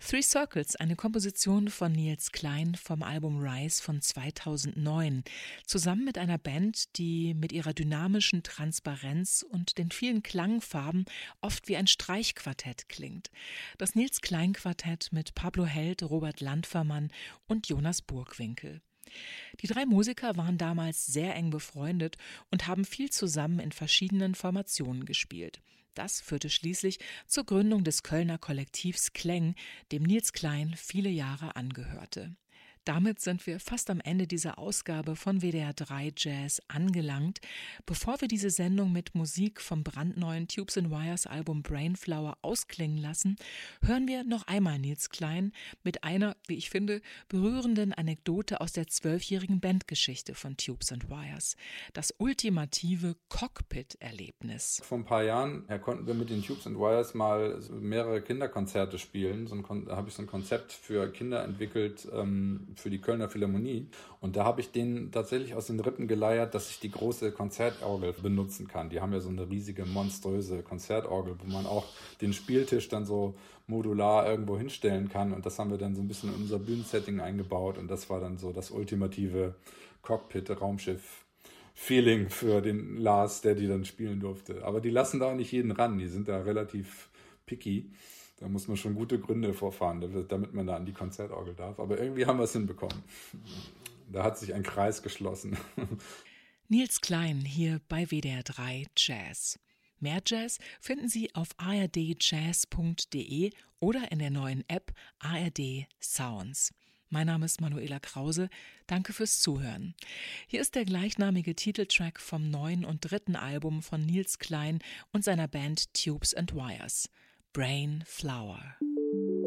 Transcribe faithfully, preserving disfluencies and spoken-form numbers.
Three Circles, eine Komposition von Nils Cline vom Album Rise von zweitausendneun, zusammen mit einer Band, die mit ihrer dynamischen Transparenz und den vielen Klangfarben oft wie ein Streichquartett klingt. Das Nils Cline Quartett mit Pablo Held, Robert Landfermann und Jonas Burgwinkel. Die drei Musiker waren damals sehr eng befreundet und haben viel zusammen in verschiedenen Formationen gespielt. Das führte schließlich zur Gründung des Kölner Kollektivs Kleng, dem Nils Cline viele Jahre angehörte. Damit sind wir fast am Ende dieser Ausgabe von W D R drei Jazz angelangt. Bevor wir diese Sendung mit Musik vom brandneuen Tubes and Wires Album Brainflower ausklingen lassen, hören wir noch einmal Nils Cline mit einer, wie ich finde, berührenden Anekdote aus der zwölfjährigen Bandgeschichte von Tubes and Wires. Das ultimative Cockpit-Erlebnis. Vor ein paar Jahren ja, konnten wir mit den Tubes and Wires mal mehrere Kinderkonzerte spielen. So ein Kon- da habe ich so ein Konzept für Kinder entwickelt, ähm, für die Kölner Philharmonie. Und da habe ich denen tatsächlich aus den Rippen geleiert, dass ich die große Konzertorgel benutzen kann. Die haben ja so eine riesige, monströse Konzertorgel, wo man auch den Spieltisch dann so modular irgendwo hinstellen kann. Und das haben wir dann so ein bisschen in unser Bühnensetting eingebaut. Und das war dann so das ultimative Cockpit-Raumschiff-Feeling für den Lars, der die dann spielen durfte. Aber die lassen da auch nicht jeden ran. Die sind da relativ picky. Da muss man schon gute Gründe vorfahren, damit man da an die Konzertorgel darf. Aber irgendwie haben wir es hinbekommen. Da hat sich ein Kreis geschlossen. Nils Cline hier bei W D R drei Jazz. Mehr Jazz finden Sie auf a r d jazz punkt d e oder in der neuen App A R D Sounds. Mein Name ist Manuela Krause. Danke fürs Zuhören. Hier ist der gleichnamige Titeltrack vom neuen und dritten Album von Nils Cline und seiner Band Tubes and Wires. Brainflower.